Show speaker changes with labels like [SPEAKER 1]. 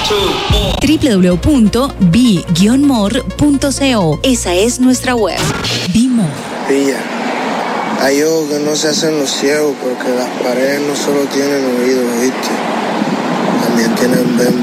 [SPEAKER 1] www.b-more.co. Esa es nuestra web. B-more.
[SPEAKER 2] Pilla, hay ojos que no se hacen los ciegos porque las paredes no solo tienen oídos, ¿viste? También tienen